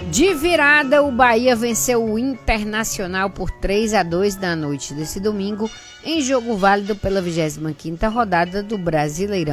De virada, o Bahia venceu o Internacional por 3-2 na noite desse domingo, em jogo válido pela 25ª rodada do Brasileirão.